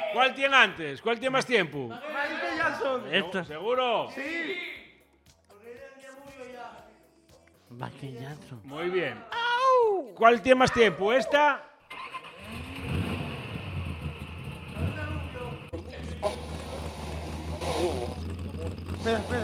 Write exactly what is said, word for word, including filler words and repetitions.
¿Cuál tiene antes? ¿Cuál tiene más tiempo? Michael Jackson. Esta. ¿Seguro? Sí. Michael Jackson. Muy bien. ¿Cuál tiene más tiempo? ¿Esta? Espera, espera.